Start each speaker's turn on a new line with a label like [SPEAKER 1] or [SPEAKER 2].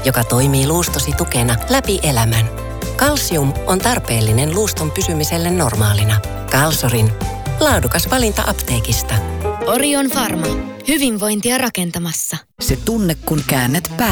[SPEAKER 1] joka toimii luustosi tukena läpi elämän. Kalsium on tarpeellinen luuston pysymiselle normaalina. Kalsorin. Laadukas valinta apteekista.
[SPEAKER 2] Orion Pharma. Hyvinvointia rakentamassa.
[SPEAKER 3] Se tunne, kun käännät